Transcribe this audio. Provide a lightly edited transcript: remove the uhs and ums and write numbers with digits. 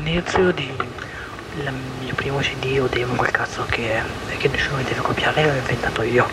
all'inizio di il mio primo CD o demo, quel cazzo che è, e che nessuno mi deve copiare, l'ho inventato io.